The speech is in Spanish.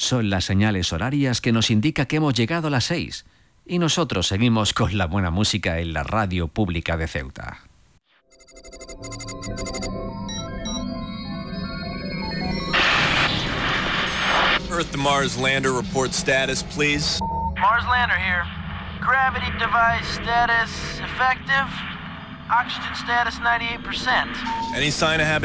Son las señales horarias que nos indica que hemos llegado a las 6 y nosotros seguimos con la buena música en la radio pública de Ceuta. Earth to Mars lander report status, please. Mars lander here. Gravity device status effective. Oxygen status 98%. Any sign of